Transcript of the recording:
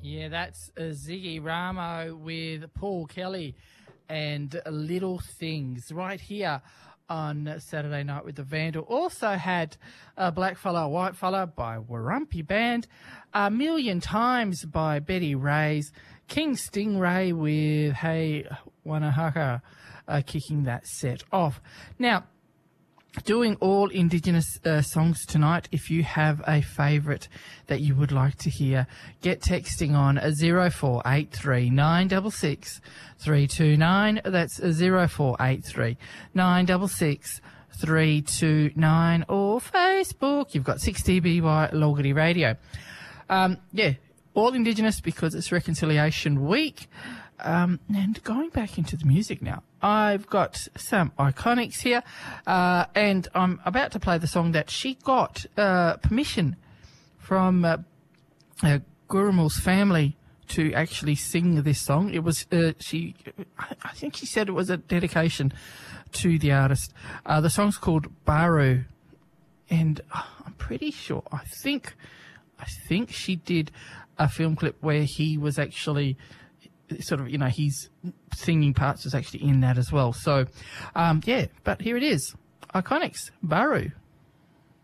Yeah, that's Ziggy Ramo with Paul Kelly and Little Things right here on Saturday Night with the Vandal. Also had Black Fella, White Fella by Warumpi Band, A Million Times by Betty Rays, King Stingray with Hey Wanahaka kicking that set off. Now, doing all Indigenous songs tonight. If you have a favourite that you would like to hear, get texting on 0483 966 329. That's 0483 966 329, or Facebook. You've got 6DBY Logity Radio. Yeah, all Indigenous because it's Reconciliation Week. And going back into the music now, I've got some Iconics here, and I'm about to play the song that she got permission from Gurumul's family to actually sing this song. It was I think she said it was a dedication to the artist. The song's called Baru, and I'm pretty sure, I think she did a film clip where he was actually sort of, his singing parts was actually in that as well. So, yeah, but here it is. Iconics, Baru.